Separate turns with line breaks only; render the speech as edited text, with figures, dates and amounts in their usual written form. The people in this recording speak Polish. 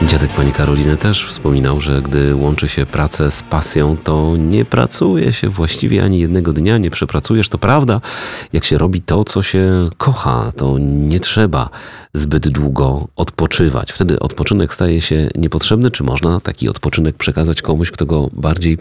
Dziadek pani Karoliny też wspominał, że gdy łączy się pracę z pasją, to nie pracuje się właściwie ani jednego dnia, nie przepracujesz. To prawda, jak się robi to, co się kocha, to nie trzeba zbyt długo odpoczywać. Wtedy odpoczynek staje się niepotrzebny. Czy można taki odpoczynek przekazać komuś, kto go bardziej